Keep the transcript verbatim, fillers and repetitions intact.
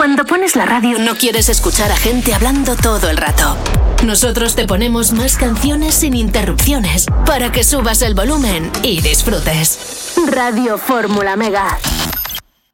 Cuando pones la radio no quieres escuchar a gente hablando todo el rato. Nosotros te ponemos más canciones sin interrupciones para que subas el volumen y disfrutes. Radio Fórmula Mega.